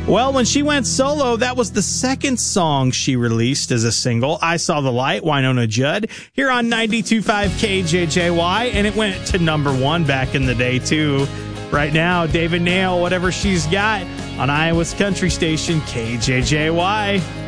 Well, when she went solo, that was the second song she released as a single. I Saw the Light, Wynonna Judd, here on 92.5 KJJY, and it went to number 1 back in the day, too. Right now, David Nail, Whatever She's Got, on Iowa's country station, KJJY.